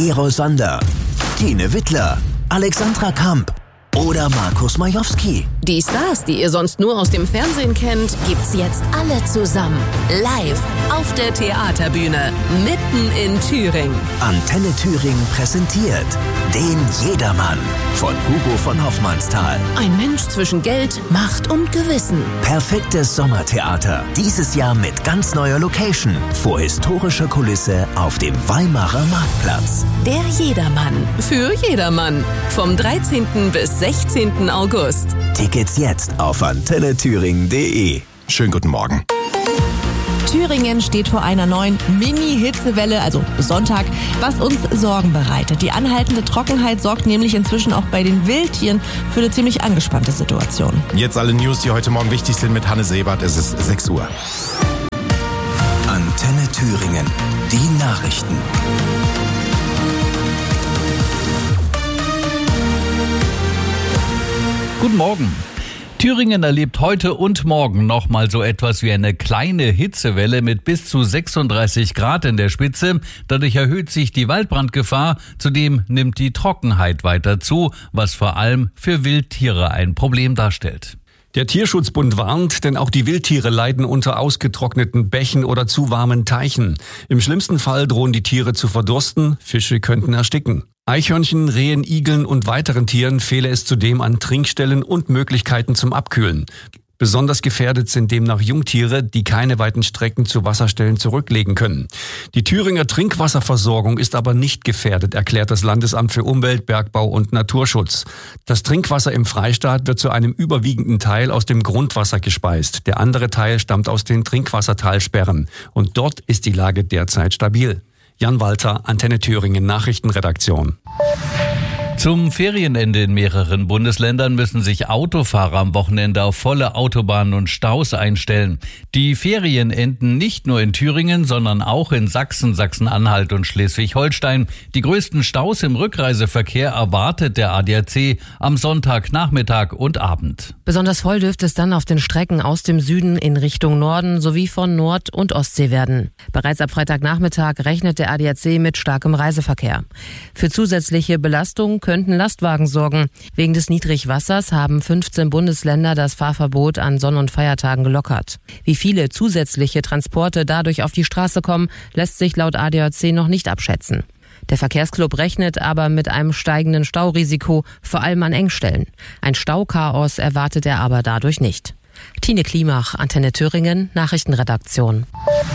Erol Sander, Tine Wittler, Alexandra Kamp oder Markus Majowski. Die Stars, die ihr sonst nur aus dem Fernsehen kennt, gibt's jetzt alle zusammen. Live auf der Theaterbühne, mitten in Thüringen. Antenne Thüringen präsentiert den Jedermann von Hugo von Hoffmannsthal. Ein Mensch zwischen Geld, Macht und Gewissen. Perfektes Sommertheater. Dieses Jahr mit ganz neuer Location. Vor historischer Kulisse auf dem Weimarer Marktplatz. Der Jedermann. Für jedermann. Vom 13. bis 16. August. Tickets jetzt auf antennethüringen.de. Schönen guten Morgen. Thüringen steht vor einer neuen Mini-Hitzewelle, also Sonntag, was uns Sorgen bereitet. Die anhaltende Trockenheit sorgt nämlich inzwischen auch bei den Wildtieren für eine ziemlich angespannte Situation. Jetzt alle News, die heute Morgen wichtig sind mit Hannes Ebert. Es ist 6 Uhr. Antenne Thüringen. Die Nachrichten. Guten Morgen. Thüringen erlebt heute und morgen nochmal so etwas wie eine kleine Hitzewelle mit bis zu 36 Grad in der Spitze. Dadurch erhöht sich die Waldbrandgefahr. Zudem nimmt die Trockenheit weiter zu, was vor allem für Wildtiere ein Problem darstellt. Der Tierschutzbund warnt, denn auch die Wildtiere leiden unter ausgetrockneten Bächen oder zu warmen Teichen. Im schlimmsten Fall drohen die Tiere zu verdursten, Fische könnten ersticken. Eichhörnchen, Rehen, Igeln und weiteren Tieren fehle es zudem an Trinkstellen und Möglichkeiten zum Abkühlen. Besonders gefährdet sind demnach Jungtiere, die keine weiten Strecken zu Wasserstellen zurücklegen können. Die Thüringer Trinkwasserversorgung ist aber nicht gefährdet, erklärt das Landesamt für Umwelt, Bergbau und Naturschutz. Das Trinkwasser im Freistaat wird zu einem überwiegenden Teil aus dem Grundwasser gespeist. Der andere Teil stammt aus den Trinkwassertalsperren. Und dort ist die Lage derzeit stabil. Jan Walter, Antenne Thüringen Nachrichtenredaktion. Zum Ferienende in mehreren Bundesländern müssen sich Autofahrer am Wochenende auf volle Autobahnen und Staus einstellen. Die Ferien enden nicht nur in Thüringen, sondern auch in Sachsen, Sachsen-Anhalt und Schleswig-Holstein. Die größten Staus im Rückreiseverkehr erwartet der ADAC am Sonntagnachmittag und Abend. Besonders voll dürfte es dann auf den Strecken aus dem Süden in Richtung Norden sowie von Nord- und Ostsee werden. Bereits ab Freitagnachmittag rechnet der ADAC mit starkem Reiseverkehr. Für zusätzliche Belastung könnten Lastwagen sorgen. Wegen des Niedrigwassers haben 15 Bundesländer das Fahrverbot an Sonn- und Feiertagen gelockert. Wie viele zusätzliche Transporte dadurch auf die Straße kommen, lässt sich laut ADAC noch nicht abschätzen. Der Verkehrsclub rechnet aber mit einem steigenden Staurisiko, vor allem an Engstellen. Ein Stauchaos erwartet er aber dadurch nicht. Tine Klimach, Antenne Thüringen, Nachrichtenredaktion.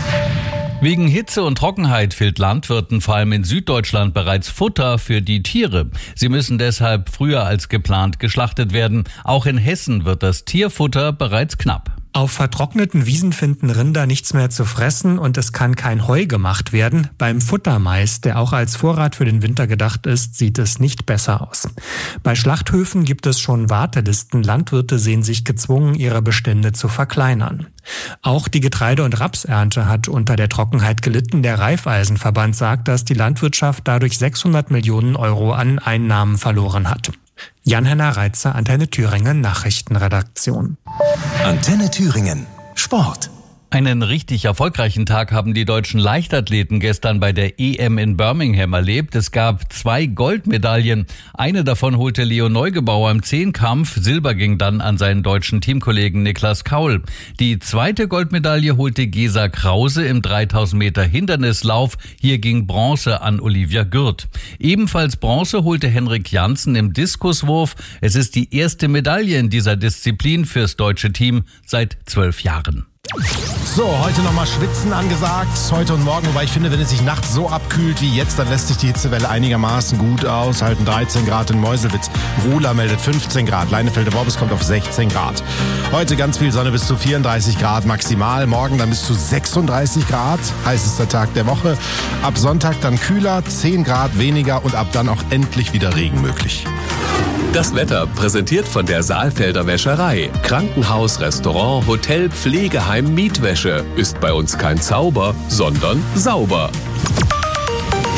Wegen Hitze und Trockenheit fehlt Landwirten vor allem in Süddeutschland bereits Futter für die Tiere. Sie müssen deshalb früher als geplant geschlachtet werden. Auch in Hessen wird das Tierfutter bereits knapp. Auf vertrockneten Wiesen finden Rinder nichts mehr zu fressen und es kann kein Heu gemacht werden. Beim Futtermais, der auch als Vorrat für den Winter gedacht ist, sieht es nicht besser aus. Bei Schlachthöfen gibt es schon Wartelisten. Landwirte sehen sich gezwungen, ihre Bestände zu verkleinern. Auch die Getreide- und Rapsernte hat unter der Trockenheit gelitten. Der Raiffeisenverband sagt, dass die Landwirtschaft dadurch 600 Millionen Euro an Einnahmen verloren hat. Jan-Henner Reitzer, Antenne Thüringen Nachrichtenredaktion. Antenne Thüringen. Sport. Einen richtig erfolgreichen Tag haben die deutschen Leichtathleten gestern bei der EM in Birmingham erlebt. Es gab 2 Goldmedaillen. Eine davon holte Leo Neugebauer im Zehnkampf. Silber ging dann an seinen deutschen Teamkollegen Niklas Kaul. Die zweite Goldmedaille holte Gesa Krause im 3000 Meter Hindernislauf. Hier ging Bronze an Olivia Gürt. Ebenfalls Bronze holte Henrik Janssen im Diskuswurf. Es ist die erste Medaille in dieser Disziplin fürs deutsche Team seit 12 Jahren. So, heute nochmal Schwitzen angesagt, heute und morgen. Wobei ich finde, wenn es sich nachts so abkühlt wie jetzt, dann lässt sich die Hitzewelle einigermaßen gut aushalten. 13 Grad in Meuselwitz. Ruhla meldet 15 Grad. Leinefelde-Worbis kommt auf 16 Grad. Heute ganz viel Sonne bis zu 34 Grad maximal. Morgen dann bis zu 36 Grad. Heißester Tag der Woche. Ab Sonntag dann kühler, 10 Grad weniger und ab dann auch endlich wieder Regen möglich. Das Wetter präsentiert von der Saalfelder Wäscherei. Krankenhaus, Restaurant, Hotel, Pflegeheim, Mietwäsche. Ist bei uns kein Zauber, sondern sauber.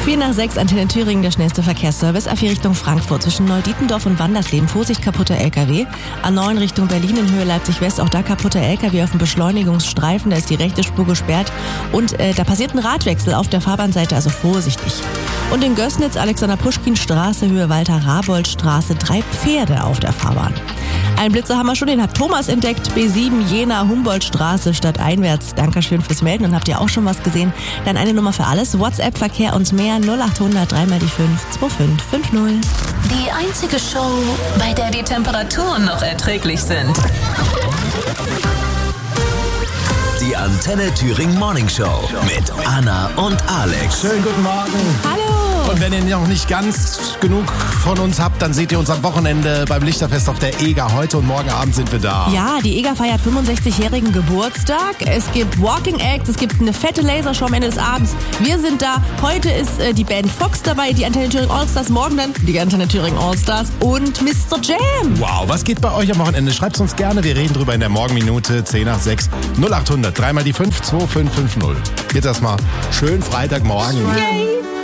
5:45, Antenne Thüringen, der schnellste Verkehrsservice. A4 Richtung Frankfurt zwischen Neudietendorf und Wandersleben. Vorsicht, kaputter LKW. A9 Richtung Berlin in Höhe Leipzig-West. Auch da kaputter LKW auf dem Beschleunigungsstreifen. Da ist die rechte Spur gesperrt. Und da passiert ein Radwechsel auf der Fahrbahnseite, also vorsichtig. Und in Gößnitz, Alexander-Puschkin-Straße, Höhe Walter-Rabold-Straße. 3 Pferde auf der Fahrbahn. Ein Blitzer haben wir schon, den hat Thomas entdeckt. B7 Jena, Humboldtstraße, stadteinwärts. Dankeschön fürs Melden. Und habt ihr auch schon was gesehen? Dann eine Nummer für alles. WhatsApp, Verkehr und mehr. 0800 3 mal die 5 2550. Die einzige Show, bei der die Temperaturen noch erträglich sind. Die Antenne Thüringen Morning Show mit Anna und Alex. Schönen guten Morgen. Hallo. Und wenn ihr noch nicht ganz genug von uns habt, dann seht ihr uns am Wochenende beim Lichterfest auf der EGA. Heute und morgen Abend sind wir da. Ja, die EGA feiert 65-jährigen Geburtstag. Es gibt Walking Acts, es gibt eine fette Lasershow am Ende des Abends. Wir sind da. Heute ist die Band Fox dabei, die Antenne Thüringen Allstars. Morgen dann die Antenne Thüringen Allstars und Mr. Jam. Wow, was geht bei euch am Wochenende? Schreibt's uns gerne. Wir reden drüber in der Morgenminute 10 nach 6. 0800 3 mal die 5 2550. Jetzt erstmal schön Freitagmorgen. Yay.